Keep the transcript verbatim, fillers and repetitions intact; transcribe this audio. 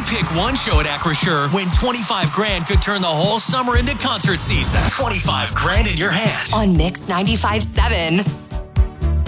Pick one show at Acrisure, win twenty-five grand could turn the whole summer into concert season. twenty-five grand in your hand. On Mix ninety-five point seven.